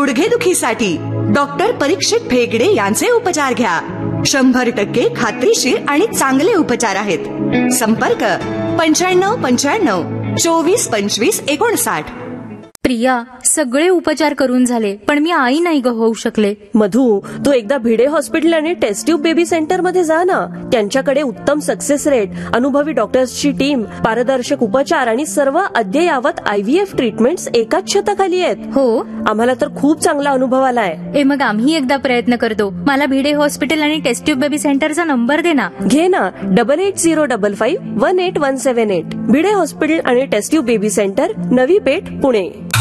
गुडघेदुखीसाठी doctor परीक्षित भेगडे यांचे उपचार घ्या. 100% खात्रीशीर आणि चांगले उपचार आहेत. संपर्क 9595 24 25 59. प्रिया, सगळे उपचार करून झाले पण मी आई नाही होऊ शकले. मधू, तू एकदा भिडे हॉस्पिटल आणि टेस्ट ट्यूब बेबी सेंटर मध्ये जा ना. त्यांच्याकडे उत्तम सक्सेस रेट, अनुभवी डॉक्टर्सची टीम, पारदर्शक उपचार आणि सर्व अद्ययावत IVF ट्रीटमेंट्स एकाच छताखाली आहेत. हो, आम्हाला तर खूप चांगला अनुभव आलाय. मग आम्ही एकदा प्रयत्न करतो. मला भिडे हॉस्पिटल आणि टेस्ट ट्यूब बेबी सेंटरचा नंबर दे ना. घे ना, 8805518178. भिडे हॉस्पिटल आणि taste tube baby centre, Navi Peth, Pune.